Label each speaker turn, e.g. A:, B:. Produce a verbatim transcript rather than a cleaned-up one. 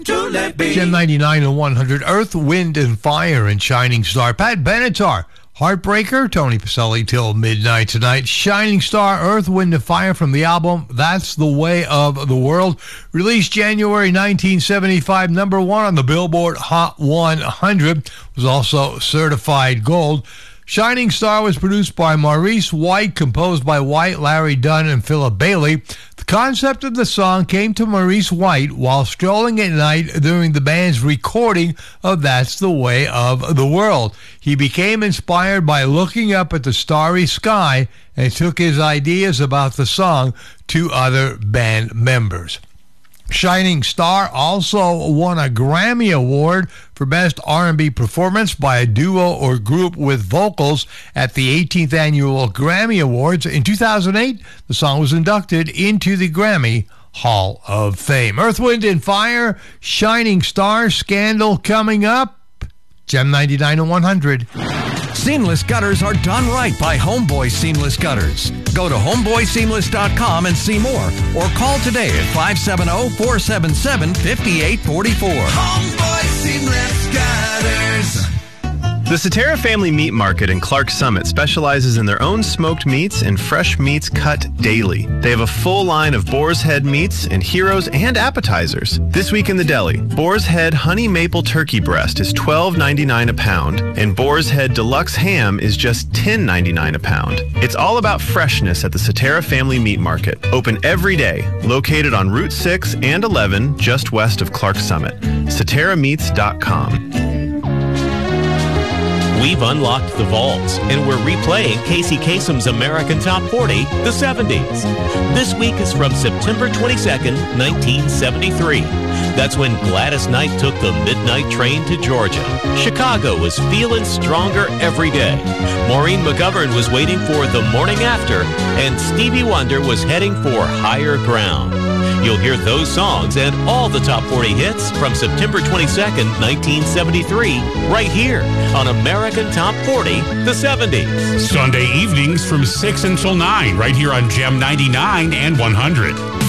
A: Gem ninety-nine and one hundred, Earth, Wind and Fire and Shining Star. Pat Benatar, Heartbreaker, Tony Pacelli till midnight tonight. Shining Star, Earth, Wind and Fire from the album That's the Way of the World. Released January nineteen seventy-five, number one on the Billboard Hot one hundred. Was also certified gold. Shining Star was produced by Maurice White, composed by White, Larry Dunn, and Philip Bailey. The concept of the song came to Maurice White while strolling at night during the band's recording of That's the Way of the World. He became inspired by looking up at the starry sky and took his ideas about the song to other band members. Shining Star also won a Grammy Award for Best R and B Performance by a Duo or Group with Vocals at the eighteenth Annual Grammy Awards. In two thousand eight, the song was inducted into the Grammy Hall of Fame. Earth, Wind and Fire, Shining Star, Scandal coming up. Gem ninety-nine and one hundred.
B: Seamless gutters are done right by Homeboy Seamless Gutters. Go to homeboy seamless dot com and see more, or call today at five seven zero, four seven seven, five eight four four.
C: Homeboy Seamless Gutters.
D: The Cetera Family Meat Market in Clark Summit specializes in their own smoked meats and fresh meats cut daily. They have a full line of Boar's Head meats and heroes and appetizers. This week in the deli, Boar's Head Honey Maple Turkey Breast is twelve ninety-nine a pound, and Boar's Head Deluxe Ham is just ten ninety-nine a pound. It's all about freshness at the Cetera Family Meat Market. Open every day, located on Route six and eleven, just west of Clark Summit. Cetera Meats dot com.
E: We've unlocked the vaults, and we're replaying Casey Kasem's American Top forty, the seventies. This week is from September twenty-second, nineteen seventy-three. That's when Gladys Knight took the midnight train to Georgia. Chicago was feeling stronger every day. Maureen McGovern was waiting for The Morning After, and Stevie Wonder was heading for Higher Ground. You'll hear those songs and all the top forty hits from September twenty-second, nineteen seventy-three, right here on American Top forty, the seventies.
F: Sunday evenings from six until nine, right here on Gem ninety-nine and one hundred.